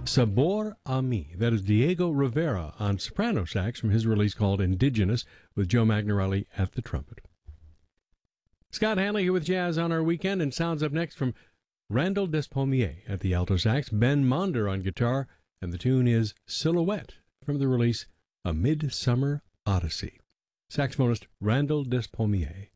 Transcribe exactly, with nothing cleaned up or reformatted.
Sabor a Mi. That is Diego Rivera on soprano sax from his release called Indigenous, with Joe Magnarelli at the trumpet. Scott Hanley here with Jazz on our weekend, and sounds up next from Randall Despommier at the alto sax, Ben Monder on guitar, and the tune is Silhouette from the release A Midsummer Odyssey. Saxophonist Randall Despommier.